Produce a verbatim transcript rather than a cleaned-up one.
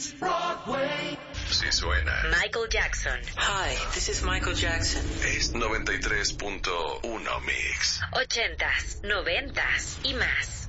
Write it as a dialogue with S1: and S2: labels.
S1: Broadway.
S2: Sí suena.
S3: Michael Jackson.
S4: Hi, this is Michael Jackson.
S2: Es noventa y tres punto uno Mix.
S3: Ochentas, noventas y más.